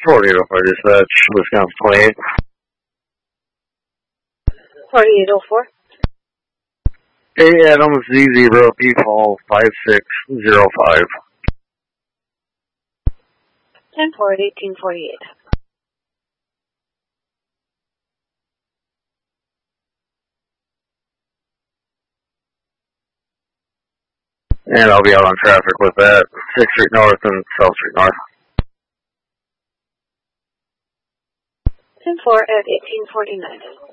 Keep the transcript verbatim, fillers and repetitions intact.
forty-eight oh four dispatch, Wisconsin twenty-eight. forty-eight oh four. A Adams Z zero P Paul five six zero five. ten four at eighteen forty-eight. And I'll be out on traffic with that. sixth Street North and South Street North. ten four at eighteen forty-nine.